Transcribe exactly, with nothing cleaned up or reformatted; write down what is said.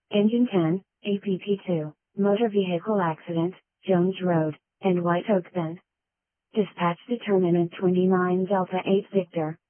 Engine ten, A P P two, Motor Vehicle Accident, Jones Road, and White Oak Bend. Dispatch Determinant twenty-nine Delta eight Victor,